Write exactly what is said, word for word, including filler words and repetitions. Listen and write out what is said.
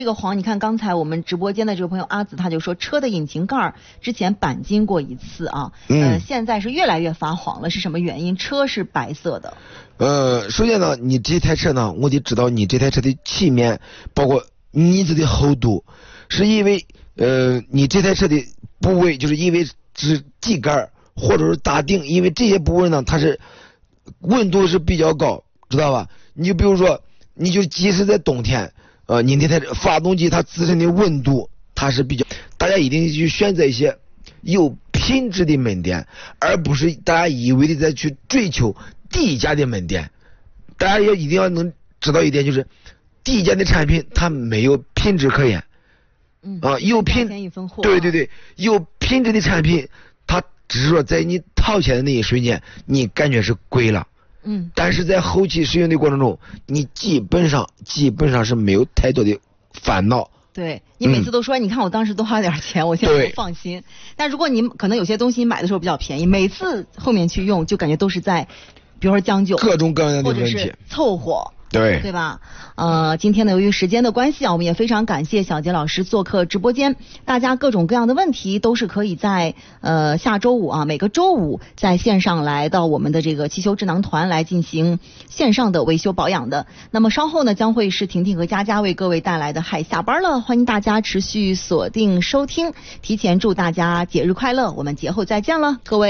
这个黄，你看刚才我们直播间的这个朋友阿紫，他就说车的引擎盖之前钣金过一次啊，嗯、呃，现在是越来越发黄了，是什么原因？车是白色的。 呃，首先呢，你这台车呢，我得知道你这台车的漆面，包括腻子的厚度，是因为呃你这台车的部位，就是因为是机盖或者是大顶，因为这些部位呢，它是温度是比较高，知道吧？你就比如说，你就即使在冬天。呃，你那台发动机它自身的温度，它是比较，大家一定去选择一些有品质的门店，而不是大家一味的在去追求低价的门店。大家也一定要能知道一点，就是低价的产品它没有品质可言。 嗯啊，有品，对对对，有品质的产品，它只是说在你掏钱的那一瞬间，你感觉是贵了。 嗯， 但是在后期使用的过程中，你基本上基本上是没有太多的烦恼。 对，你每次都说、嗯、你看我当时多花了点钱，我现在不放心。但如果你可能有些东西买的时候比较便宜，每次后面去用就感觉都是在比如说将就各种各样的问题， 或者是凑合， 对对吧？呃，今天呢，由于时间的关系啊，我们也非常感谢小杰老师做客直播间。大家各种各样的问题都是可以在呃下周五啊，每个周五在线上来到我们的这个汽修智囊团来进行线上的维修保养的。那么稍后呢，将会是婷婷和佳佳为各位带来的嗨下班了，欢迎大家持续锁定收听。提前祝大家节日快乐，我们节后再见了，各位。